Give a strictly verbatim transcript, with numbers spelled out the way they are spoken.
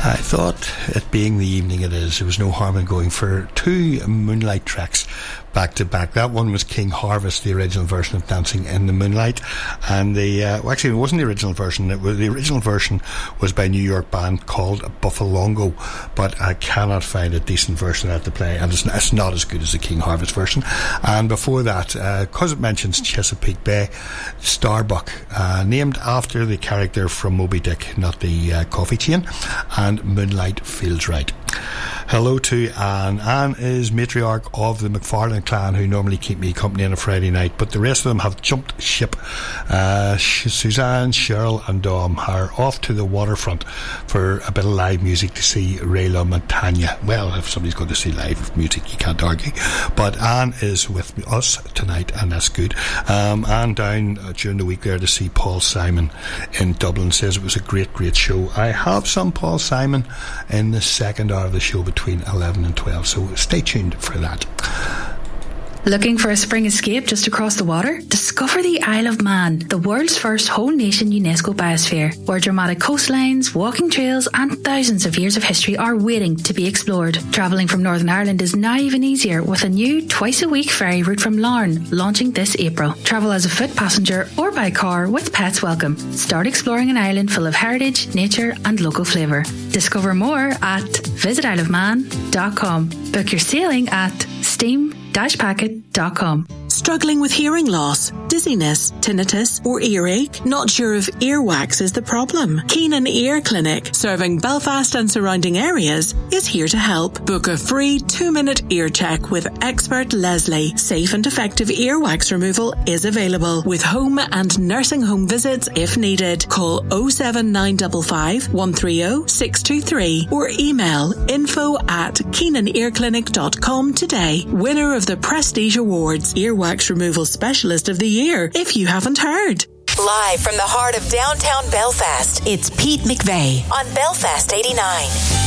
I thought, it being the evening it is, there was no harm in going for two Moonlight tracks back to back. That one was King Harvest, the original version of Dancing in the Moonlight, and the uh, well, actually it wasn't the original version. It was the original version was by a New York band called Buffalongo, but I cannot find a decent version of that to play, and it's not, it's not as good as the King Harvest version. And before that, because uh, it mentions Chesapeake Bay, Starbuck, uh, named after the character from Moby Dick, not the uh, coffee chain, and Moonlight Feels Right. Hello to Anne. Anne is matriarch of the McFarlane clan, who normally keep me company on a Friday night, but the rest of them have jumped ship. uh, Suzanne, Cheryl and Dom are off to the waterfront for a bit of live music to see Ray LaMontagne. Well, if somebody's going to see live music, you can't argue. But Anne is with us tonight, and that's good. um, Anne down uh, during the week there to see Paul Simon in Dublin, says it was a great great show. I have some Paul Simon in the second hour of the show between eleven and twelve, so stay tuned for that. Looking for a spring escape just across the water? Discover the Isle of Man, the world's first whole nation UNESCO biosphere, where dramatic coastlines, walking trails and thousands of years of history are waiting to be explored. Travelling from Northern Ireland is now even easier with a new twice a week ferry route from Larne launching this April. Travel as a foot passenger or by car with pets welcome. Start exploring an island full of heritage, nature and local flavour. Discover more at visit isle of man dot com. Book your sailing at steam dash packet dot com. Struggling with hearing loss, dizziness, tinnitus or earache? Not sure if earwax is the problem? Keenan Ear Clinic, serving Belfast and surrounding areas, is here to help. Book a free two-minute ear check with expert Leslie. Safe and effective earwax removal is available with home and nursing home visits if needed. Call oh seven nine five five, one three oh, six two three or email info at keenan ear clinic dot com today. Winner of the Prestige Awards, Earwax Removal Specialist of the Year, if you haven't heard. Live from the heart of downtown Belfast, it's Pete McVeigh on Belfast eighty-nine.